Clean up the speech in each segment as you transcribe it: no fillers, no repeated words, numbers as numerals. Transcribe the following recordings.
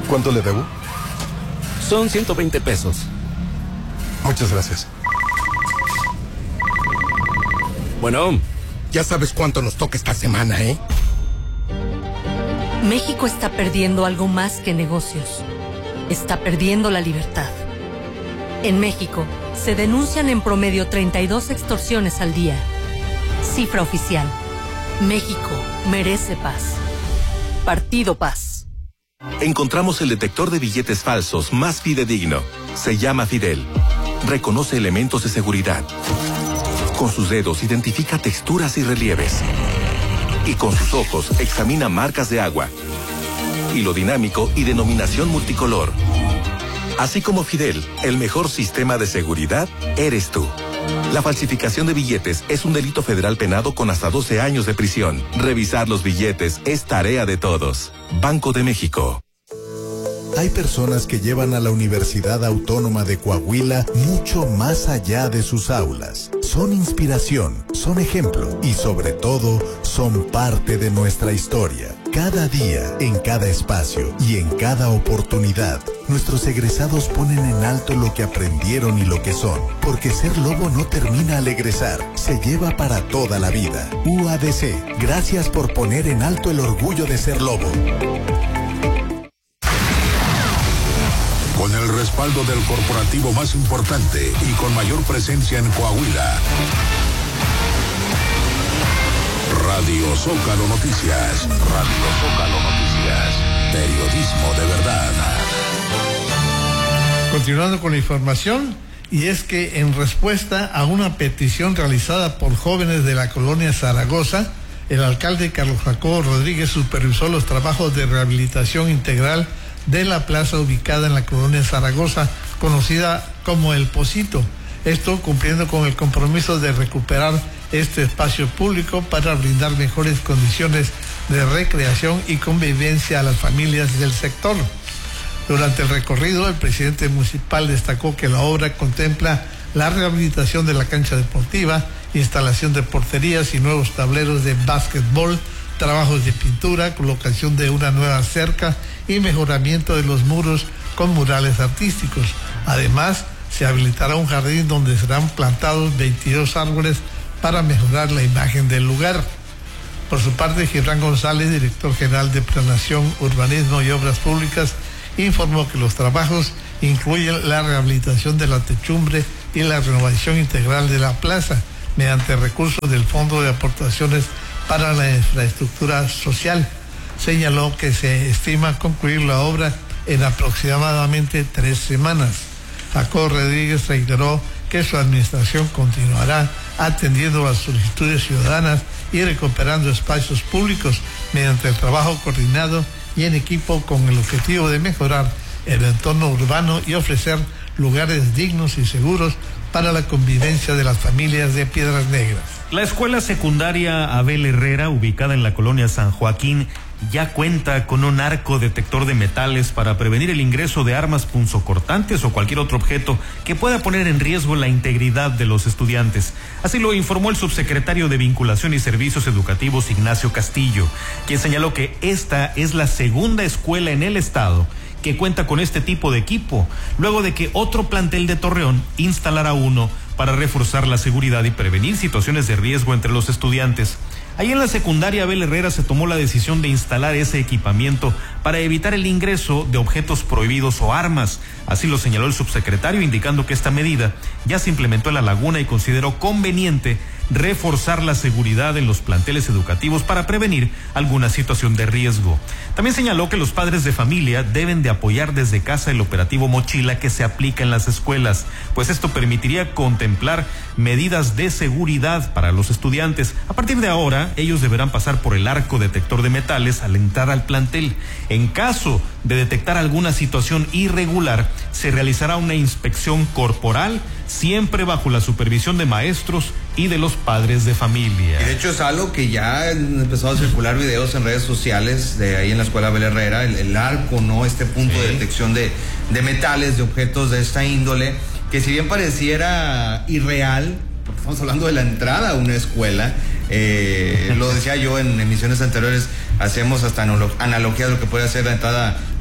¿Cuánto le debo? Son 120 pesos. Muchas gracias. Bueno. Ya sabes cuánto nos toca esta semana, ¿eh? México está perdiendo algo más que negocios. Está perdiendo la libertad. En México, se denuncian en promedio 32 extorsiones al día. Cifra oficial. México merece paz. Partido Paz. Encontramos el detector de billetes falsos más fidedigno. Se llama Fidel. Reconoce elementos de seguridad. Con sus dedos identifica texturas y relieves. Y con sus ojos examina marcas de agua, hilo dinámico y denominación multicolor. Así como Fidel, el mejor sistema de seguridad eres tú. La falsificación de billetes es un delito federal penado con hasta 12 años de prisión. Revisar los billetes es tarea de todos. Banco de México. Hay personas que llevan a la Universidad Autónoma de Coahuila mucho más allá de sus aulas. Son inspiración, son ejemplo y sobre todo son parte de nuestra historia. Cada día, en cada espacio y en cada oportunidad, nuestros egresados ponen en alto lo que aprendieron y lo que son. Porque ser lobo no termina al egresar, se lleva para toda la vida. UADC, gracias por poner en alto el orgullo de ser lobo. Con el respaldo del corporativo más importante y con mayor presencia en Coahuila. Radio Zócalo Noticias. Radio Zócalo Noticias. Periodismo de verdad. Continuando con la información, y es que en respuesta a una petición realizada por jóvenes de la colonia Zaragoza, el alcalde Carlos Jacobo Rodríguez supervisó los trabajos de rehabilitación integral de la plaza ubicada en la colonia Zaragoza, conocida como El Pocito. Esto cumpliendo con el compromiso de recuperar este espacio público para brindar mejores condiciones de recreación y convivencia a las familias del sector. Durante el recorrido, el presidente municipal destacó que la obra contempla la rehabilitación de la cancha deportiva, instalación de porterías y nuevos tableros de básquetbol, trabajos de pintura, colocación de una nueva cerca y mejoramiento de los muros con murales artísticos. Además, se habilitará un jardín donde serán plantados 22 árboles para mejorar la imagen del lugar. Por su parte, Gibran González, director general de Planeación, Urbanismo y Obras Públicas, informó que los trabajos incluyen la rehabilitación de la techumbre y la renovación integral de la plaza mediante recursos del Fondo de Aportaciones para la Infraestructura Social. Señaló que se estima concluir la obra en aproximadamente 3 semanas. Jacobo Rodríguez reiteró que su administración continuará atendiendo las solicitudes ciudadanas y recuperando espacios públicos mediante el trabajo coordinado y en equipo con el objetivo de mejorar el entorno urbano y ofrecer lugares dignos y seguros para la convivencia de las familias de Piedras Negras. La escuela secundaria Abel Herrera, ubicada en la colonia San Joaquín, ya cuenta con un arco detector de metales para prevenir el ingreso de armas punzocortantes o cualquier otro objeto que pueda poner en riesgo la integridad de los estudiantes. Así lo informó el subsecretario de Vinculación y Servicios Educativos, Ignacio Castillo, quien señaló que esta es la segunda escuela en el estado que cuenta con este tipo de equipo, luego de que otro plantel de Torreón instalara uno para reforzar la seguridad y prevenir situaciones de riesgo entre los estudiantes. Ahí en la secundaria Abel Herrera se tomó la decisión de instalar ese equipamiento para evitar el ingreso de objetos prohibidos o armas. Así lo señaló el subsecretario, indicando que esta medida ya se implementó en La Laguna y consideró conveniente reforzar la seguridad en los planteles educativos para prevenir alguna situación de riesgo. También señaló que los padres de familia deben de apoyar desde casa el operativo Mochila que se aplica en las escuelas, pues esto permitiría contemplar medidas de seguridad para los estudiantes. A partir de ahora, ellos deberán pasar por el arco detector de metales al entrar al plantel. En caso de detectar alguna situación irregular, se realizará una inspección corporal, siempre bajo la supervisión de maestros y de los padres de familia. Y de hecho es algo que ya han empezado a circular videos en redes sociales de ahí en la escuela Abel Herrera, el arco, ¿no? Este punto de detección de metales, de objetos de esta índole, que si bien pareciera irreal, porque estamos hablando de la entrada a una escuela, lo decía yo en emisiones anteriores, hacemos hasta analogía de lo que puede ser la entrada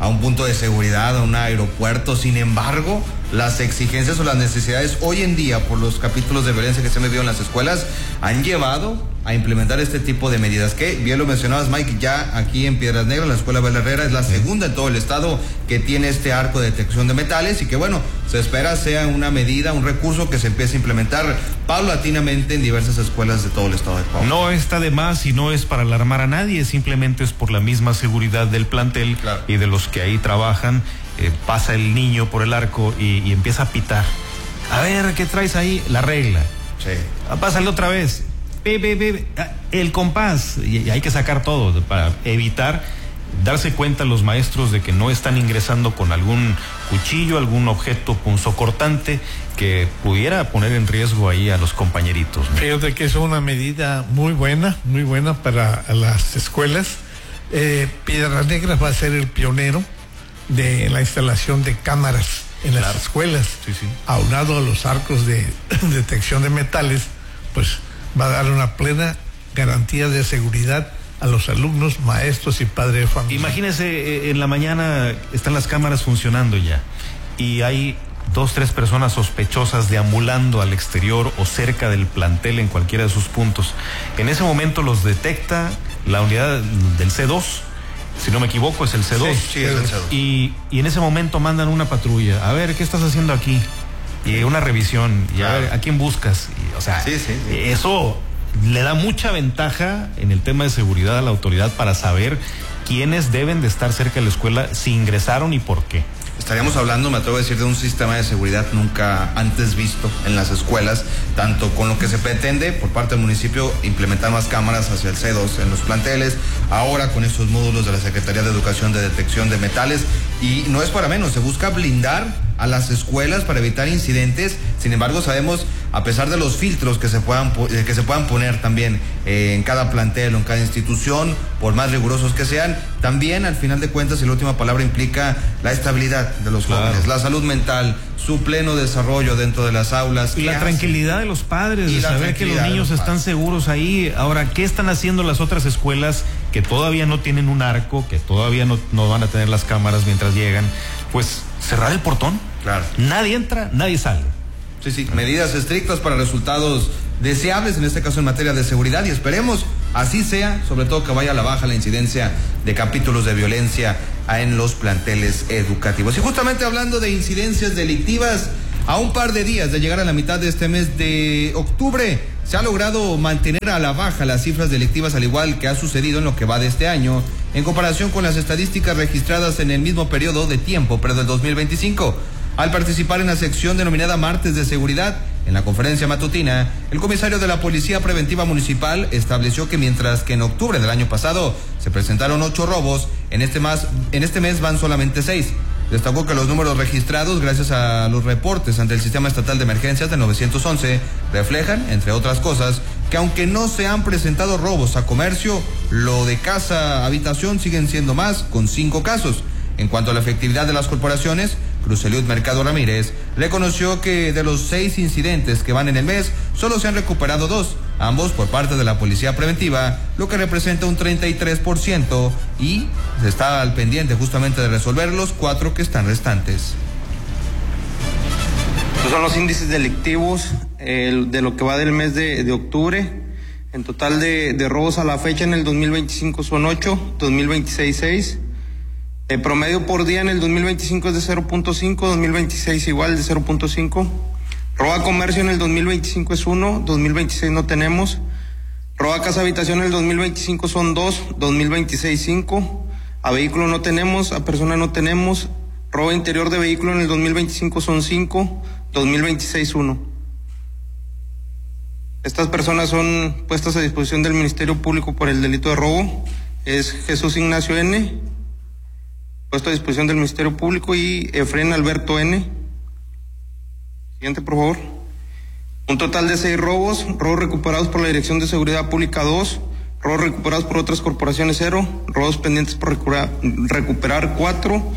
a un punto de seguridad, a un aeropuerto. Sin embargo, las exigencias o las necesidades hoy en día por los capítulos de violencia que se han vivido en las escuelas han llevado a implementar este tipo de medidas que, bien lo mencionabas, Mike, ya aquí en Piedras Negras, la Escuela Abel Herrera es la segunda en todo el estado que tiene este arco de detección de metales y que, bueno, se espera sea una medida, un recurso que se empiece a implementar paulatinamente en diversas escuelas de todo el estado de Coahuila. No está de más y no es para alarmar a nadie, simplemente es por la misma seguridad del plantel, claro, y de los que ahí trabajan. Pasa el niño por el arco y empieza a pitar. A ver, ¿qué traes ahí? La regla. Sí. Pásale otra vez. El compás. Y hay que sacar todo para evitar darse cuenta los maestros de que no están ingresando con algún cuchillo, algún objeto punzocortante que pudiera poner en riesgo ahí a los compañeritos, ¿no? Fíjate que es una medida muy buena para las escuelas. Piedras Negras va a ser el pionero de la instalación de cámaras en las escuelas. Sí. Aunado a los arcos de detección de metales, pues va a dar una plena garantía de seguridad a los alumnos, maestros y padres de familia. Imagínese, en la mañana están las cámaras funcionando ya y hay 2-3 personas sospechosas deambulando al exterior o cerca del plantel en cualquiera de sus puntos. En ese momento los detecta la unidad del C2, si no me equivoco es el C2. Sí, es el C2. Y en ese momento mandan una patrulla. A ver, ¿qué estás haciendo aquí? Y una revisión. Y a ver, ¿a quién buscas? Y, o sea, eso le da mucha ventaja en el tema de seguridad a la autoridad para saber quiénes deben de estar cerca de la escuela, si ingresaron y por qué. Estaríamos hablando, me atrevo a decir, de un sistema de seguridad nunca antes visto en las escuelas, tanto con lo que se pretende por parte del municipio implementar más cámaras hacia el C2 en los planteles, ahora con estos módulos de la Secretaría de Educación de detección de metales, y no es para menos, se busca blindar a las escuelas para evitar incidentes. Sin embargo, sabemos, a pesar de los filtros que se puedan poner también en cada plantel o en cada institución, por más rigurosos que sean, también al final de cuentas, y la última palabra implica la estabilidad de los jóvenes, la salud mental, su pleno desarrollo dentro de las aulas. Y la tranquilidad de los padres, de saber que los niños están seguros ahí. Ahora, ¿qué están haciendo las otras escuelas que todavía no tienen un arco, que todavía no van a tener las cámaras mientras llegan? Pues cerrar el portón. Claro. Nadie entra, nadie sale. Sí, medidas estrictas para resultados deseables, en este caso en materia de seguridad, y esperemos así sea, sobre todo que vaya a la baja la incidencia de capítulos de violencia en los planteles educativos. Y justamente hablando de incidencias delictivas, a un par de días de llegar a la mitad de este mes de octubre, se ha logrado mantener a la baja las cifras delictivas, al igual que ha sucedido en lo que va de este año, en comparación con las estadísticas registradas en el mismo periodo de tiempo, pero del 2025. Al participar en la sección denominada Martes de Seguridad, en la conferencia matutina, el comisario de la Policía Preventiva Municipal estableció que mientras que en octubre del año pasado se presentaron 8 robos, en este mes van solamente 6. Destacó que los números registrados gracias a los reportes ante el Sistema Estatal de Emergencias del 911 reflejan, entre otras cosas, que aunque no se han presentado robos a comercio, lo de casa, habitación siguen siendo más, con 5 casos. En cuanto a la efectividad de las corporaciones, Cruz Eliud Mercado Ramírez reconoció que de los 6 incidentes que van en el mes, solo se han recuperado 2, ambos por parte de la Policía Preventiva, lo que representa un 33%, y se está al pendiente justamente de resolver los 4 que están restantes. Estos son los índices delictivos de lo que va del mes de octubre. En total de robos a la fecha en el 2025 son 8, 2026 6. El promedio por día en el 2025 es de 0.5, 2026 igual de 0.5. Robo a comercio en el 2025 es 1, 2026 no tenemos. Robo a casa habitación en el 2025 son 2, 2026 5. A vehículo no tenemos, a persona no tenemos. Robo interior de vehículo en el 2025 son 5, 2026 1. Estas personas son puestas a disposición del Ministerio Público por el delito de robo. Es Jesús Ignacio N., puesto a disposición del Ministerio Público, y Efren Alberto N. Siguiente, por favor. Un total de 6 robos recuperados por la Dirección de Seguridad Pública 2, robos recuperados por otras corporaciones 0, robos pendientes por recuperar 4.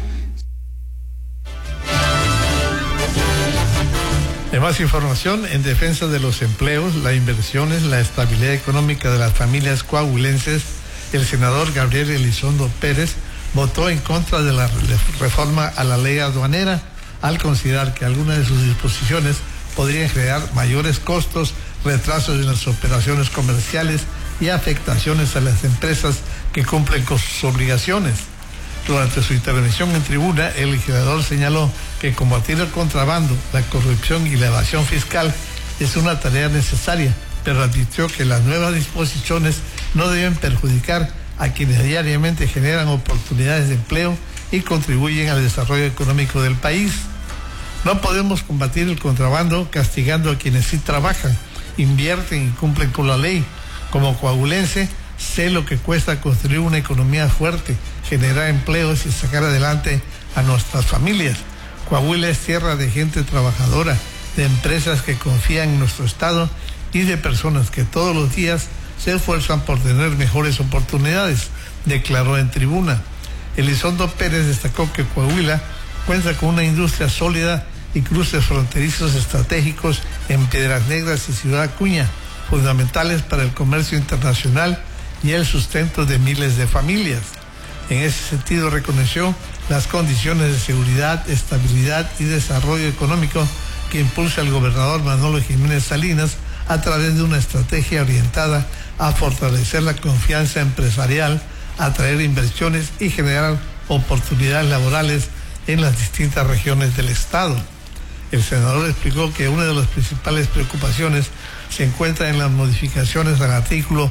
De más información, en defensa de los empleos, las inversiones, la estabilidad económica de las familias coahuilenses, el senador Gabriel Elizondo Pérez votó en contra de la reforma a la ley aduanera al considerar que algunas de sus disposiciones podrían generar mayores costos, retrasos en las operaciones comerciales y afectaciones a las empresas que cumplen con sus obligaciones. Durante su intervención en tribuna, el legislador señaló que combatir el contrabando, la corrupción y la evasión fiscal es una tarea necesaria, pero advirtió que las nuevas disposiciones no deben perjudicar a quienes diariamente generan oportunidades de empleo y contribuyen al desarrollo económico del país. No podemos combatir el contrabando castigando a quienes sí trabajan, invierten y cumplen con la ley. Como coahuilense, sé lo que cuesta construir una economía fuerte, generar empleos y sacar adelante a nuestras familias. Coahuila es tierra de gente trabajadora, de empresas que confían en nuestro estado y de personas que todos los días se esfuerzan por tener mejores oportunidades, declaró en tribuna. Elizondo Pérez destacó que Coahuila cuenta con una industria sólida y cruces fronterizos estratégicos en Piedras Negras y Ciudad Acuña, fundamentales para el comercio internacional y el sustento de miles de familias. En ese sentido, reconoció las condiciones de seguridad, estabilidad y desarrollo económico que impulsa el gobernador Manolo Jiménez Salinas a través de una estrategia orientada a fortalecer la confianza empresarial, atraer inversiones y generar oportunidades laborales en las distintas regiones del estado. El senador explicó que una de las principales preocupaciones se encuentra en las modificaciones al artículo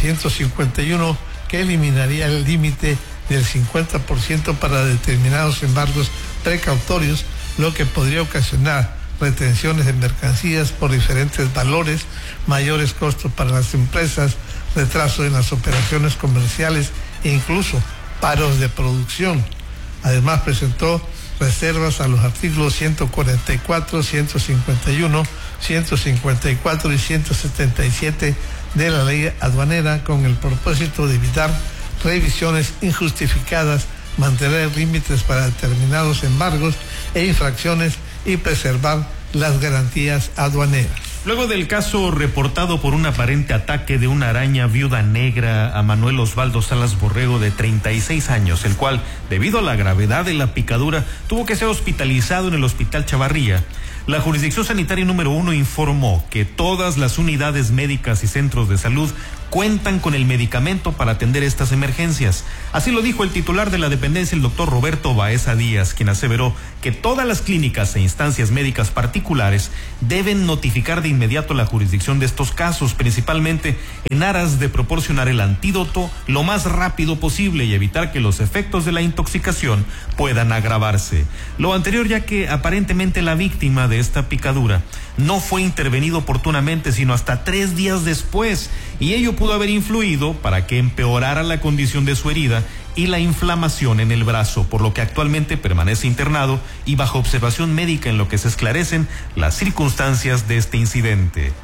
151 que eliminaría el límite del 50% para determinados embargos precautorios, lo que podría ocasionar retenciones de mercancías por diferentes valores, mayores costos para las empresas, retraso en las operaciones comerciales e incluso paros de producción. Además presentó reservas a los artículos 144, 151, 154 y 177 de la ley aduanera con el propósito de evitar revisiones injustificadas, mantener límites para determinados embargos e infracciones y preservar las garantías aduaneras. Luego del caso reportado por un aparente ataque de una araña viuda negra a Manuel Osvaldo Salas Borrego, de 36 años, el cual, debido a la gravedad de la picadura, tuvo que ser hospitalizado en el Hospital Chavarría, la Jurisdicción Sanitaria número 1 informó que todas las unidades médicas y centros de salud cuentan con el medicamento para atender estas emergencias. Así lo dijo el titular de la dependencia, el doctor Roberto Baeza Díaz, quien aseveró que todas las clínicas e instancias médicas particulares deben notificar de inmediato la jurisdicción de estos casos, principalmente en aras de proporcionar el antídoto lo más rápido posible y evitar que los efectos de la intoxicación puedan agravarse. Lo anterior, ya que aparentemente la víctima de esta picadura no fue intervenido oportunamente sino hasta 3 días después, y ello pudo haber influido para que empeorara la condición de su herida y la inflamación en el brazo, por lo que actualmente permanece internado y bajo observación médica en lo que se esclarecen las circunstancias de este incidente.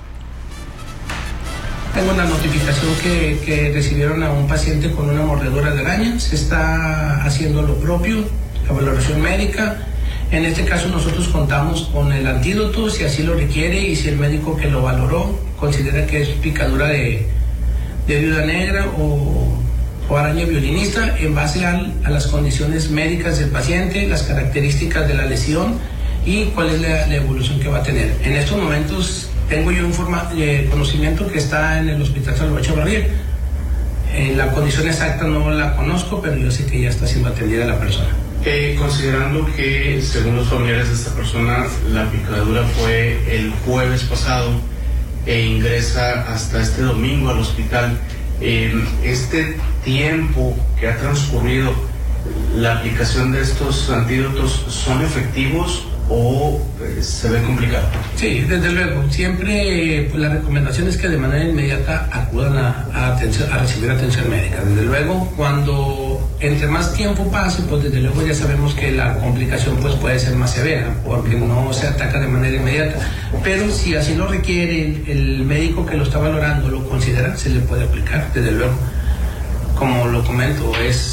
Tengo una notificación que recibieron a un paciente con una mordedura de araña. Se está haciendo lo propio, la valoración médica. En este caso nosotros contamos con el antídoto, si así lo requiere, y si el médico que lo valoró considera que es picadura de viuda negra o araña violinista, en base a las condiciones médicas del paciente, las características de la lesión y cuál es la evolución que va a tener. En estos momentos tengo yo conocimiento que está en el Hospital Salvador Chavarría. La condición exacta no la conozco, pero yo sé que ya está siendo atendida la persona. Considerando que, según los familiares de esta persona, la picadura fue el jueves pasado e ingresa hasta este domingo al hospital, este tiempo que ha transcurrido, ¿la aplicación de estos antídotos son efectivos o se ve complicado? Sí, desde luego. Siempre la recomendación es que de manera inmediata acudan a recibir atención médica. Desde luego, cuando entre más tiempo pase, pues desde luego ya sabemos que la complicación pues puede ser más severa, porque no se ataca de manera inmediata. Pero si así lo requiere, el médico que lo está valorando lo considera, se le puede aplicar, desde luego. Como lo comento,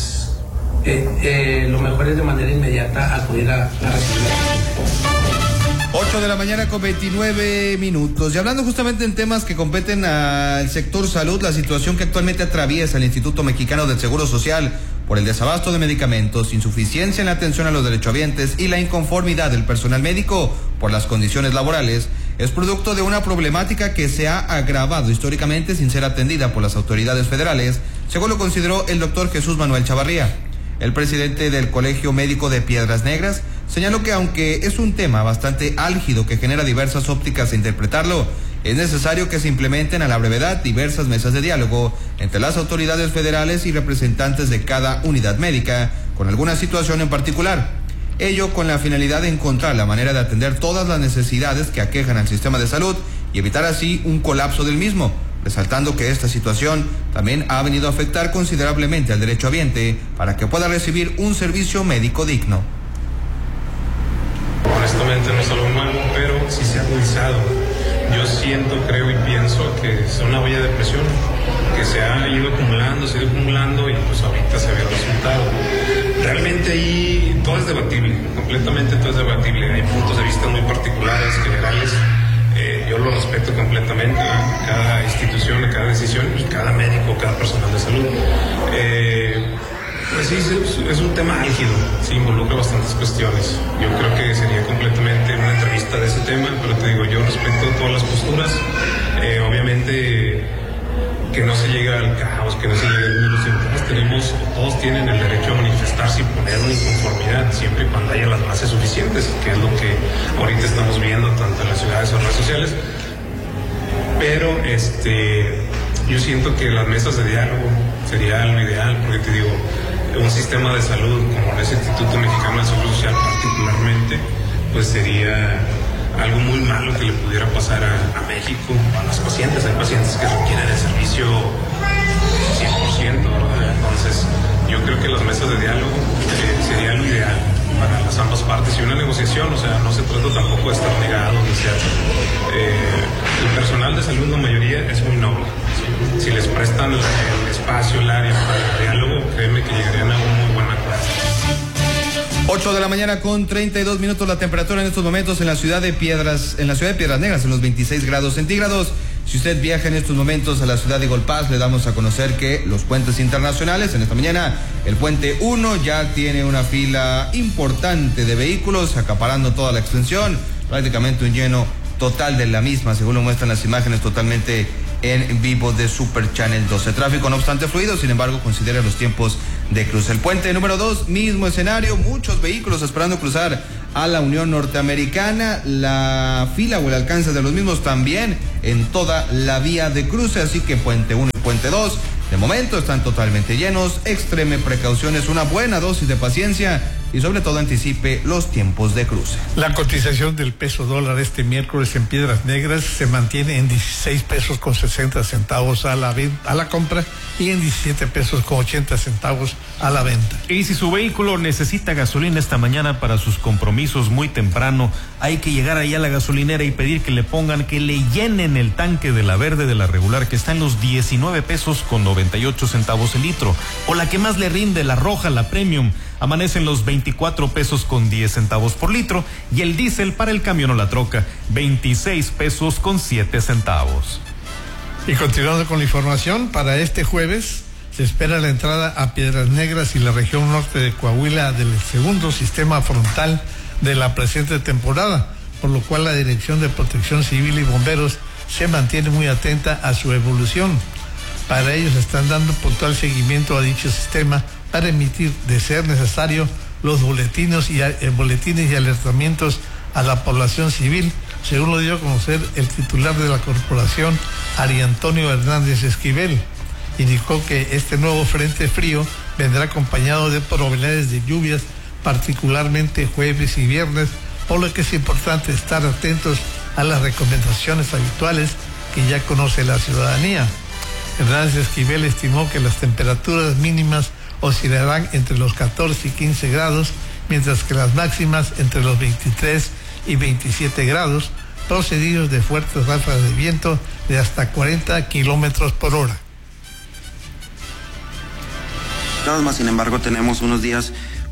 lo mejor es de manera inmediata acudir a recibir atención. 8 de la mañana con 29 minutos. Y hablando justamente en temas que competen al sector salud, la situación que actualmente atraviesa el Instituto Mexicano del Seguro Social por el desabasto de medicamentos, insuficiencia en la atención a los derechohabientes y la inconformidad del personal médico por las condiciones laborales, es producto de una problemática que se ha agravado históricamente sin ser atendida por las autoridades federales, según lo consideró el doctor Jesús Manuel Chavarría. El presidente del Colegio Médico de Piedras Negras señaló que aunque es un tema bastante álgido que genera diversas ópticas de interpretarlo, es necesario que se implementen a la brevedad diversas mesas de diálogo entre las autoridades federales y representantes de cada unidad médica con alguna situación en particular. Ello con la finalidad de encontrar la manera de atender todas las necesidades que aquejan al sistema de salud y evitar así un colapso del mismo, resaltando que esta situación también ha venido a afectar considerablemente al derechohabiente para que pueda recibir un servicio médico digno. Honestamente no es algo nuevo, pero sí se ha agudizado. Yo siento, creo y pienso que es una olla de presión que se ha ido acumulando y pues ahorita se ve el resultado. Realmente ahí todo es debatible, completamente todo es debatible. Hay puntos de vista muy particulares, generales. Yo lo respeto completamente, cada institución, cada decisión y cada médico, cada personal de salud. Pues sí, es un tema álgido, sí, involucra bastantes cuestiones. Yo creo que sería completamente una entrevista de ese tema, pero te digo, yo respeto todas las posturas. Obviamente que no se llega al caos, que no se llegue al virus. Todos tienen el derecho a manifestarse y poner una inconformidad, siempre y cuando haya las bases suficientes, que es lo que ahorita estamos viendo tanto en las ciudades o en redes sociales. Pero yo siento que las mesas de diálogo sería lo ideal, porque te digo, un sistema de salud como ese Instituto Mexicano de Seguro Social particularmente, pues sería algo muy malo que le pudiera pasar a México, a los pacientes. Hay pacientes que requieren el servicio 100%, ¿verdad? Entonces, yo creo que las mesas de diálogo sería lo ideal para las ambas partes y una negociación, o sea, no se trata tampoco de estar negados, el personal de salud, la mayoría, es muy noble. Si les prestan el espacio, el área para el diálogo, créeme que llegarían a un muy buen acuerdo. 8 de la mañana con 32 minutos la temperatura en estos momentos en la ciudad de Piedras Negras, en los 26 grados centígrados. Si usted viaja en estos momentos a la ciudad de Golpaz, le damos a conocer que los puentes internacionales, en esta mañana, el puente 1 ya tiene una fila importante de vehículos acaparando toda la extensión, prácticamente un lleno total de la misma, según lo muestran las imágenes totalmente en vivo de Super Channel 12. Tráfico no obstante fluido, sin embargo considera los tiempos de cruce. El puente número 2, mismo escenario, muchos vehículos esperando cruzar a la Unión Norteamericana, la fila o el alcance de los mismos también en toda la vía de cruce, así que puente 1 y puente 2 de momento están totalmente llenos. Extreme precauciones, una buena dosis de paciencia y sobre todo anticipe los tiempos de cruce. La cotización del peso dólar este miércoles en Piedras Negras se mantiene en 16 pesos con 60 centavos a la compra y en 17 pesos con 80 centavos a la venta. Y si su vehículo necesita gasolina esta mañana para sus compromisos muy temprano, hay que llegar ahí a la gasolinera y pedir que le pongan, que le llenen el tanque de la verde de la regular, que está en los 19 pesos con 98 centavos el litro, o la que más le rinde, la roja, la premium, amanece en los 24 pesos con 10 centavos por litro, y el diésel para el camión o la troca, 26 pesos con 7 centavos. Y continuando con la información, para este jueves se espera la entrada a Piedras Negras y la región norte de Coahuila del segundo sistema frontal de la presente temporada, por lo cual la Dirección de Protección Civil y Bomberos se mantiene muy atenta a su evolución. Para ello se están dando puntual seguimiento a dicho sistema para emitir, de ser necesario, los boletines y alertamientos a la población civil, según lo dio a conocer el titular de la corporación, Ari Antonio Hernández Esquivel. Indicó que este nuevo frente frío vendrá acompañado de probabilidades de lluvias, particularmente jueves y viernes, por lo que es importante estar atentos a las recomendaciones habituales que ya conoce la ciudadanía. Hernández Esquivel estimó que las temperaturas mínimas oscilarán entre los 14 y 15 grados, mientras que las máximas entre los 23 y 27 grados, procedidos de fuertes ráfagas de viento de hasta 40 kilómetros por hora. Sin embargo, tenemos unos días,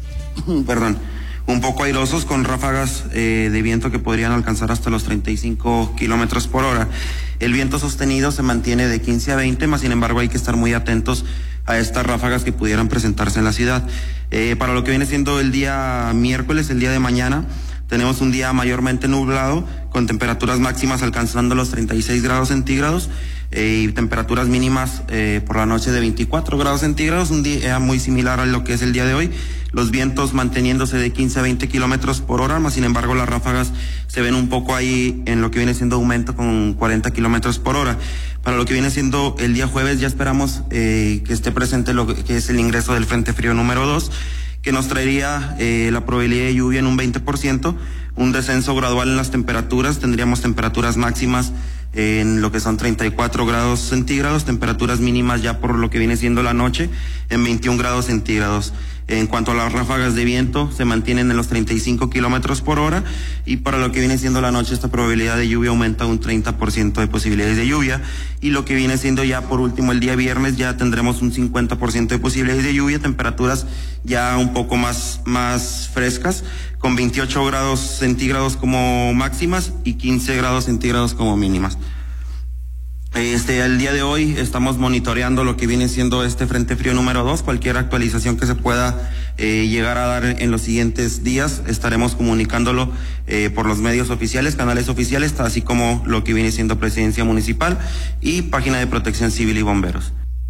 un poco airosos con ráfagas de viento que podrían alcanzar hasta los 35 kilómetros por hora. El viento sostenido se mantiene de 15 a 20, sin embargo hay que estar muy atentos a estas ráfagas que pudieran presentarse en la ciudad. Para lo que viene siendo el día miércoles, el día de mañana, tenemos un día mayormente nublado, con temperaturas máximas alcanzando los 36 grados centígrados y temperaturas mínimas por la noche de 24 grados centígrados, un día muy similar a lo que es el día de hoy. Los vientos manteniéndose de 15 a 20 kilómetros por hora, más sin embargo las ráfagas se ven un poco ahí en lo que viene siendo aumento con 40 kilómetros por hora. Para lo que viene siendo el día jueves ya esperamos que esté presente lo que es el ingreso del Frente Frío número 2, que nos traería la probabilidad de lluvia en un 20%, un descenso gradual en las temperaturas, tendríamos temperaturas máximas en lo que son 34 grados centígrados, temperaturas mínimas ya por lo que viene siendo la noche en 21 grados centígrados. En cuanto a las ráfagas de viento, se mantienen en los 35 kilómetros por hora, y para lo que viene siendo la noche, esta probabilidad de lluvia aumenta un 30% de posibilidades de lluvia, y lo que viene siendo ya por último el día viernes, ya tendremos un 50% de posibilidades de lluvia, temperaturas ya un poco más frescas, con 28 grados centígrados como máximas y 15 grados centígrados como mínimas. El día de hoy estamos monitoreando lo que viene siendo este Frente Frío número 2. Cualquier actualización que se pueda llegar a dar en los siguientes días, estaremos comunicándolo por los medios oficiales, canales oficiales, así como lo que viene siendo Presidencia Municipal y página de Protección Civil y Bomberos.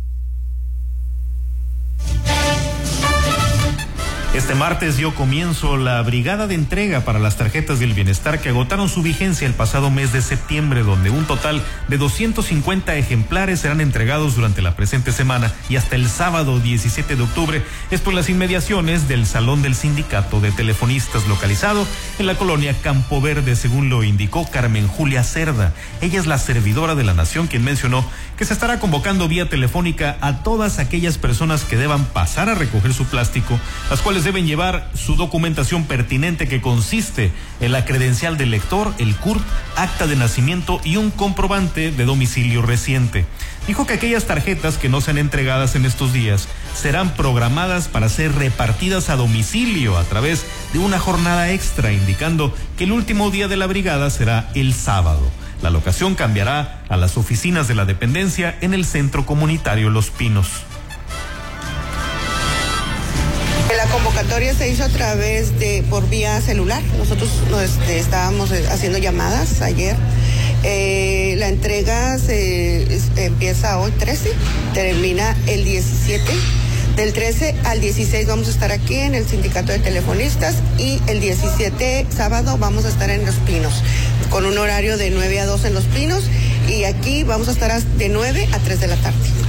Este martes dio comienzo la brigada de entrega para las tarjetas del bienestar que agotaron su vigencia el pasado mes de septiembre, donde un total de 250 ejemplares serán entregados durante la presente semana y hasta el sábado 17 de octubre, esto en las inmediaciones del Salón del Sindicato de Telefonistas localizado en la colonia Campo Verde, según lo indicó Carmen Julia Cerda. Ella es la servidora de la Nación, quien mencionó que se estará convocando vía telefónica a todas aquellas personas que deban pasar a recoger su plástico, las cuales deben llevar su documentación pertinente, que consiste en la credencial del lector, el CURP, acta de nacimiento y un comprobante de domicilio reciente. Dijo que aquellas tarjetas que no sean entregadas en estos días serán programadas para ser repartidas a domicilio a través de una jornada extra, indicando que el último día de la brigada será el sábado. La locación cambiará a las oficinas de la dependencia en el Centro Comunitario Los Pinos. La convocatoria se hizo a través por vía celular. Nosotros estábamos haciendo llamadas ayer. La entrega empieza hoy 13, termina el 17. Del 13 al 16 vamos a estar aquí en el Sindicato de Telefonistas, y el 17 sábado vamos a estar en Los Pinos, con un horario de 9 a 2 en Los Pinos, y aquí vamos a estar de 9 a 3 de la tarde.